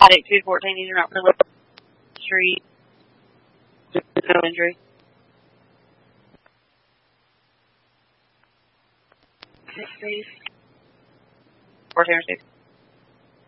Attic 214, he's not really street. No injury. Please. 406.